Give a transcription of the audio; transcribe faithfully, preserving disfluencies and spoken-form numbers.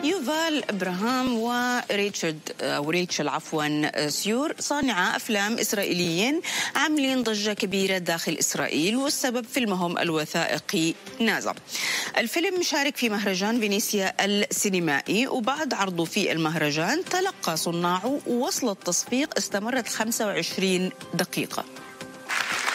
يوفال إبراهام وريتشارد أو ريتشل عفوا سيور صانعا أفلام إسرائيليين عاملين ضجة كبيرة داخل إسرائيل، والسبب فيلمهم الوثائقي نازا. الفيلم مشارك في مهرجان فينيسيا السينمائي، وبعد عرضه في المهرجان تلقى صناعه وصل التصفيق استمرت خمسة وعشرين دقيقة.